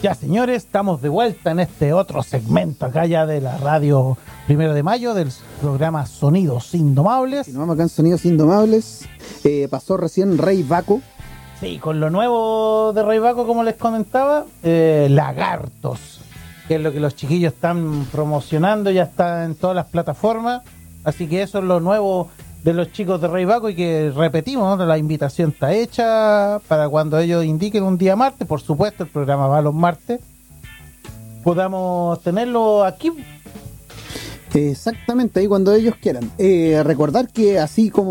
Ya, señores, estamos de vuelta en este otro segmento acá ya de la radio 1 de Mayo del programa Sonidos Indomables. Si nos vamos acá en Sonidos Indomables, pasó recién Rey Baco. Sí, con lo nuevo de Rey Baco, como les comentaba, Lagartos, que es lo que los chiquillos están promocionando, ya está en todas las plataformas, así que eso es lo nuevo de los chicos de Rey Baco y que repetimos, ¿no? La invitación está hecha para cuando ellos indiquen un día martes, por supuesto el programa va los martes, podamos tenerlo aquí. Exactamente, ahí cuando ellos quieran. Recordar que así como